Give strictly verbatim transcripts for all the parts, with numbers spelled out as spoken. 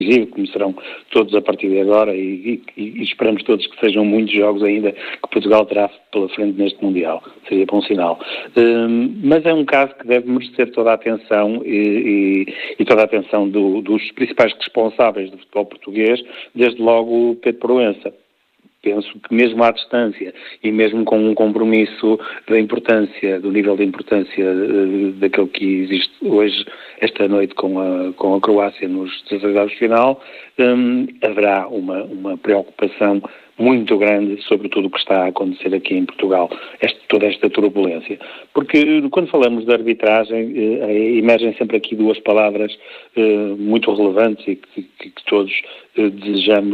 como serão todos a partir de agora, e, e, e esperamos todos que sejam muitos jogos ainda que Portugal terá pela frente neste Mundial. Seria bom sinal. Um, mas é um caso que deve merecer toda a atenção e, e, e toda a atenção do, dos principais responsáveis do futebol português, desde logo o Pedro Proença. Penso que mesmo à distância e mesmo com um compromisso da importância, do nível de importância uh, daquele que existe hoje, esta noite com a, com a Croácia nos dezasseis final, um, haverá uma, uma preocupação muito grande sobre tudo o que está a acontecer aqui em Portugal, este, toda esta turbulência. Porque quando falamos de arbitragem, uh, emergem sempre aqui duas palavras uh, muito relevantes e que, que, que todos uh, desejamos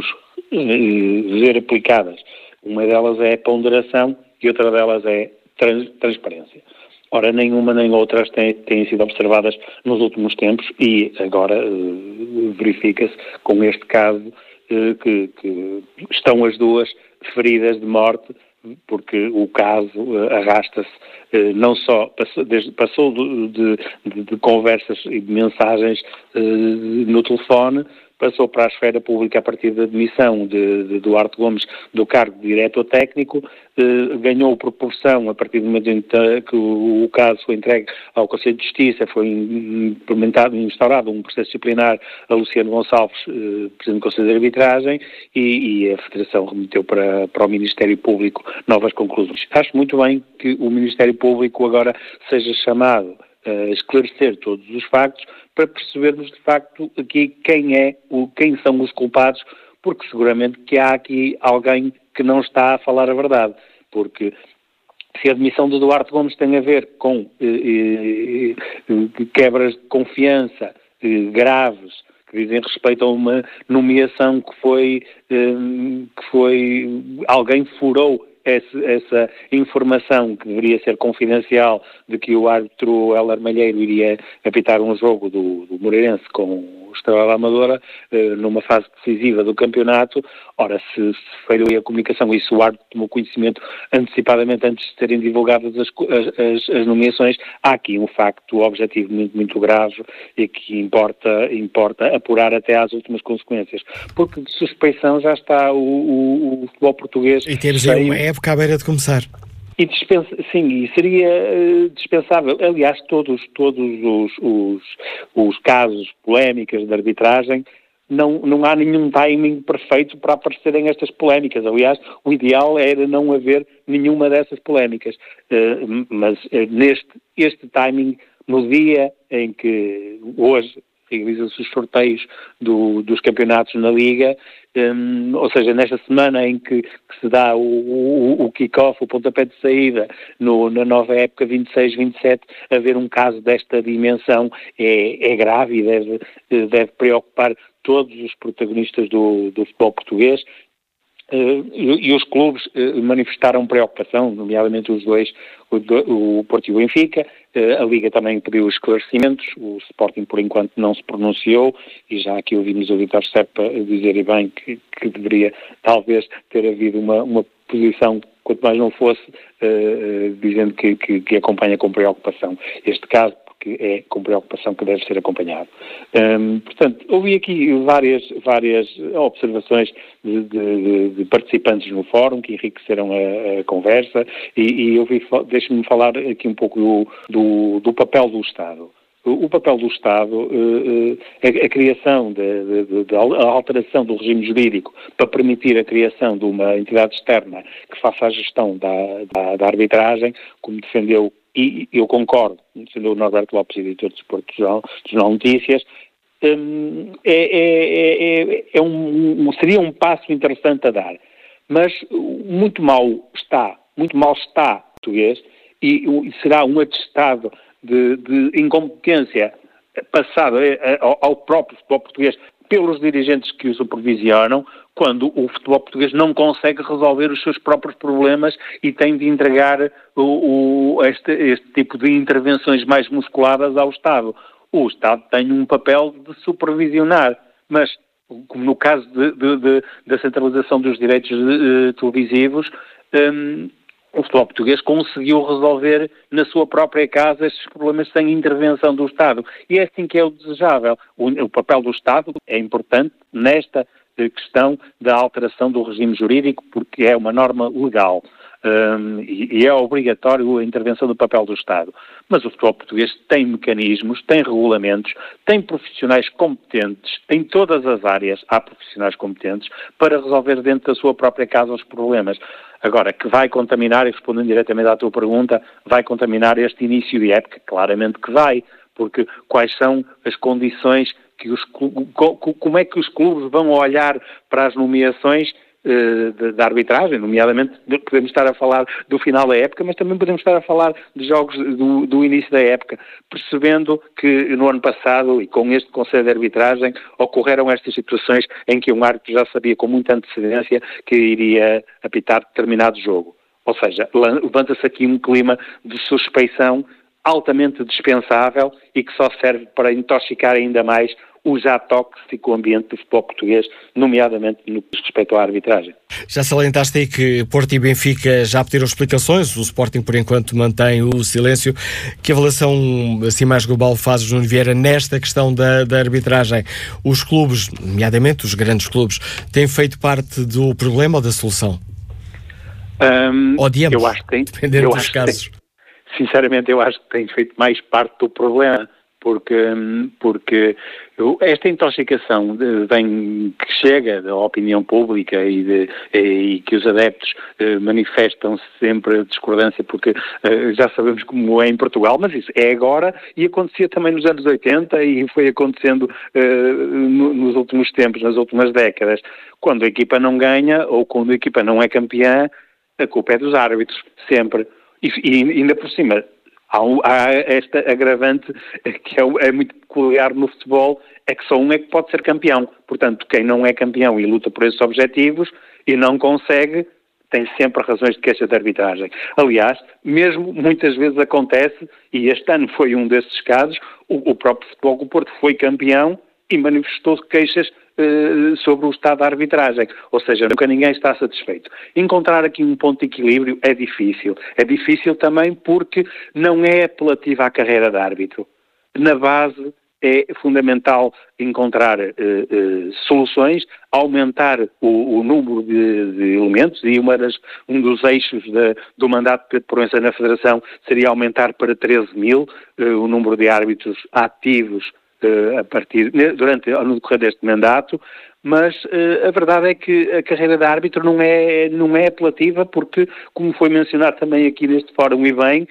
ver aplicadas. Uma delas é ponderação e outra delas é trans, transparência. Ora, nenhuma nem outras têm, têm sido observadas nos últimos tempos e agora uh, verifica-se com este caso uh, que, que estão as duas feridas de morte, porque o caso uh, arrasta-se, uh, não só passou, desde, passou de, de, de conversas e de mensagens uh, no telefone, passou para a esfera pública a partir da demissão de, de Duarte Gomes do cargo de diretor técnico, eh, ganhou proporção a partir do momento em que o, o caso foi entregue ao Conselho de Justiça, foi implementado, instaurado um processo disciplinar a Luciano Gonçalves, eh, Presidente do Conselho de Arbitragem, e, e a Federação remeteu para, para o Ministério Público novas conclusões. Acho muito bem que o Ministério Público agora seja chamado a esclarecer todos os factos, para percebermos de facto aqui quem é, o, quem são os culpados, porque seguramente que há aqui alguém que não está a falar a verdade, porque se a admissão de Duarte Gomes tem a ver com eh, eh, quebras de confiança eh, graves, que dizem respeito a uma nomeação que foi, eh, que foi, alguém furou Essa, essa informação que deveria ser confidencial de que o árbitro Heller Malheiro iria apitar um jogo do, do Moreirense com o Estrela da Amadora eh, numa fase decisiva do campeonato. Ora, se, se falhou a comunicação e se o árbitro tomou conhecimento antecipadamente antes de serem divulgadas as, as, as nomeações, há aqui um facto objetivo muito, muito grave e que importa, importa apurar até às últimas consequências. Porque de suspeição já está o, o, o futebol português. E temos aí uma época à beira de começar. E dispensa, sim, e seria uh, dispensável. Aliás, todos, todos os, os, os casos, polémicas de arbitragem, não, não há nenhum timing perfeito para aparecerem estas polémicas. Aliás, o ideal era não haver nenhuma dessas polémicas. Uh, mas uh, neste este timing, no dia em que hoje realizam-se os sorteios do, dos campeonatos na Liga, um, ou seja, nesta semana em que, que se dá o, o, o kick-off, o pontapé de saída, no, na nova época vinte e seis vinte e sete, haver um caso desta dimensão é, é grave e deve, deve preocupar todos os protagonistas do, do futebol português. Uh, e, e os clubes uh, manifestaram preocupação, nomeadamente os dois, o, o Porto e o Benfica. Uh, a Liga também pediu esclarecimentos, o Sporting por enquanto não se pronunciou, e já aqui ouvimos o Vítor Serpa dizer e bem que, que deveria talvez ter havido uma, uma posição, quanto mais não fosse, uh, uh, dizendo que, que, que acompanha com preocupação este caso, que é com preocupação que deve ser acompanhado. Um, portanto, ouvi aqui várias, várias observações de, de, de participantes no fórum que enriqueceram a, a conversa e, e ouvi, deixe-me falar aqui um pouco do, do, do papel do Estado. O papel do Estado, a, a criação, de, de, de, a alteração do regime jurídico para permitir a criação de uma entidade externa que faça a gestão da, da, da arbitragem, como defendeu, e eu concordo, defendeu o Norberto Lopes, editor de Desporto do Jornal Notícias, é, é, é, é um, seria um passo interessante a dar, mas muito mal está, muito mal está português e, e será um atestado de, de incompetência passado ao, ao próprio futebol português pelos dirigentes que o supervisionam, quando o futebol português não consegue resolver os seus próprios problemas e tem de entregar o, o, este, este tipo de intervenções mais musculadas ao Estado. O Estado tem um papel de supervisionar, mas, como no caso de, de, de, da centralização dos direitos de, de, televisivos, um, o futebol português conseguiu resolver na sua própria casa estes problemas sem intervenção do Estado. E é assim que é o desejável. O, o papel do Estado é importante nesta questão da alteração do regime jurídico, porque é uma norma legal. Um, e, e é obrigatório a intervenção do papel do Estado. Mas o futebol português tem mecanismos, tem regulamentos, tem profissionais competentes, em todas as áreas há profissionais competentes para resolver dentro da sua própria casa os problemas. Agora, que vai contaminar, e respondendo diretamente à tua pergunta, vai contaminar este início de época? Claramente que vai, porque quais são as condições que os como é que os clubes vão olhar para as nomeações da arbitragem, nomeadamente podemos estar a falar do final da época, mas também podemos estar a falar de jogos do, do início da época, percebendo que no ano passado, e com este Conselho de Arbitragem, ocorreram estas situações em que um árbitro já sabia com muita antecedência que iria apitar determinado jogo. Ou seja, levanta-se aqui um clima de suspeição altamente dispensável e que só serve para intoxicar ainda mais o já tóxico ambiente do futebol português, nomeadamente no que diz respeito à arbitragem. Já salientaste aí que Porto e Benfica já pediram explicações, o Sporting por enquanto mantém o silêncio. Que avaliação assim mais global faz o Nuno Vieira nesta questão da, da arbitragem? Os clubes, nomeadamente os grandes clubes, têm feito parte do problema ou da solução? Um, ou de ambos, eu acho que tem, dependendo eu dos acho casos. Que tem, sinceramente, eu acho que tem feito mais parte do problema. Porque, porque esta intoxicação de, vem, que chega da opinião pública e, de, e que os adeptos eh, manifestam sempre discordância, porque eh, já sabemos como é em Portugal, mas isso é agora e acontecia também nos anos oitenta e foi acontecendo eh, no, nos últimos tempos, nas últimas décadas. Quando a equipa não ganha ou quando a equipa não é campeã, a culpa é dos árbitros, sempre. E, e ainda por cima, Há, um, há esta agravante que é, é muito peculiar no futebol, é que só um é que pode ser campeão. Portanto, quem não é campeão e luta por esses objetivos e não consegue, tem sempre razões de queixa de arbitragem. Aliás, mesmo muitas vezes acontece, e este ano foi um desses casos, o, o próprio Futebol do Porto foi campeão e manifestou queixas uh, sobre o estado da arbitragem. Ou seja, nunca ninguém está satisfeito. Encontrar aqui um ponto de equilíbrio é difícil. É difícil também porque não é apelativa à carreira de árbitro. Na base é fundamental encontrar uh, uh, soluções, aumentar o, o número de, de elementos, e uma das, um dos eixos de, do mandato de Pedro Proença na Federação seria aumentar para treze mil uh, o número de árbitros ativos Uh, a partir, durante, no decorrer deste mandato, mas uh, a verdade é que a carreira de árbitro não é, não é apelativa porque, como foi mencionado também aqui neste fórum e bem,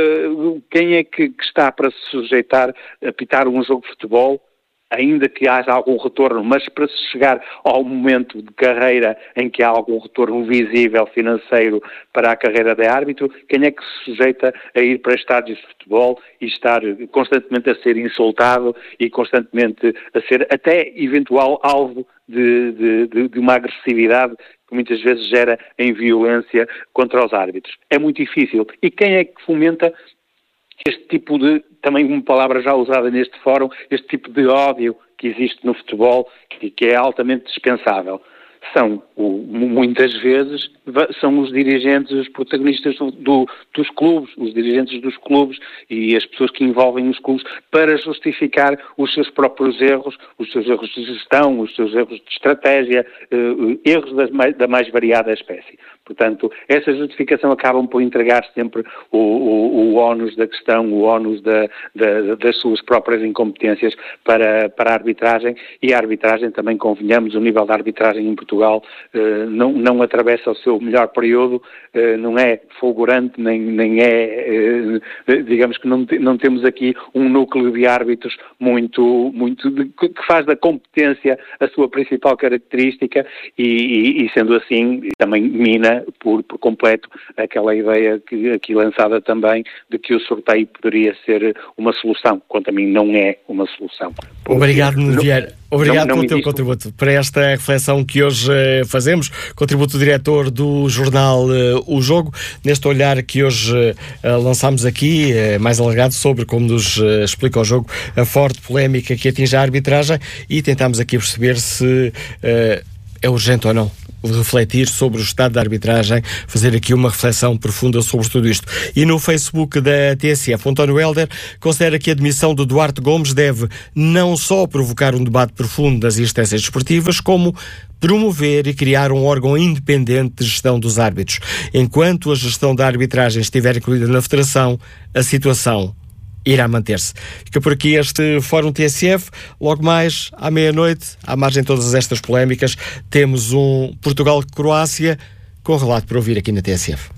uh, quem é que, que está para se sujeitar a apitar um jogo de futebol, ainda que haja algum retorno, mas para se chegar ao momento de carreira em que há algum retorno visível financeiro para a carreira de árbitro, quem é que se sujeita a ir para estádios de futebol e estar constantemente a ser insultado e constantemente a ser até eventual alvo de, de, de uma agressividade que muitas vezes gera em violência contra os árbitros? É muito difícil. E quem é que fomenta este tipo de, também uma palavra já usada neste fórum, este tipo de ódio que existe no futebol, que, que é altamente dispensável? São, o, muitas vezes, são os dirigentes, os protagonistas do, do, dos clubes, os dirigentes dos clubes e as pessoas que envolvem os clubes para justificar os seus próprios erros, os seus erros de gestão, os seus erros de estratégia, uh, erros das mais, da mais variada espécie. Portanto, essa justificação acabam por entregar sempre o, o, o ónus da questão, o ónus da, da, das suas próprias incompetências para, para a arbitragem, e a arbitragem, também convenhamos, o nível da arbitragem em Portugal eh, não, não atravessa o seu melhor período, eh, não é fulgurante, nem, nem é, eh, digamos que não, não temos aqui um núcleo de árbitros muito, muito de, que faz da competência a sua principal característica e, e, e sendo assim, também mina Por, por completo aquela ideia que aqui lançada também de que o sorteio poderia ser uma solução, quanto a mim não é uma solução. Obrigado, Nuno Vieira. Obrigado não, não pelo teu existe. contributo para esta reflexão que hoje uh, fazemos. Contributo do diretor do jornal uh, O Jogo, neste olhar que hoje uh, lançámos aqui, uh, mais alargado, sobre como nos uh, explica o jogo, a forte polémica que atinge a arbitragem, e tentámos aqui perceber se uh, é urgente ou não refletir sobre o estado da arbitragem, fazer aqui uma reflexão profunda sobre tudo isto. E no Facebook da T S F, António Helder considera que a demissão de Duarte Gomes deve não só provocar um debate profundo das instâncias desportivas, como promover e criar um órgão independente de gestão dos árbitros. Enquanto a gestão da arbitragem estiver incluída na Federação, a situação irá manter-se. Fica por aqui este Fórum T S F. Logo mais, à meia-noite, à margem de todas estas polémicas, temos um Portugal-Croácia com relato para ouvir aqui na T S F.